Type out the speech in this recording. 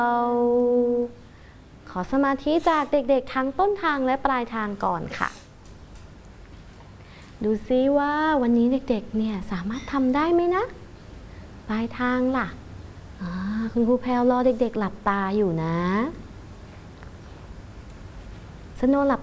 ขอสมาธิจากเด็กๆทั้งต้นทางและปลายทางก่อนค่ะดูซิว่าวันนี้เด็กๆเนี่ยสามารถทำได้ไหมนะปลายทางล่ะคุณครูแพรวรอเด็กๆหลับตาอยู่นะสโนว์หลับ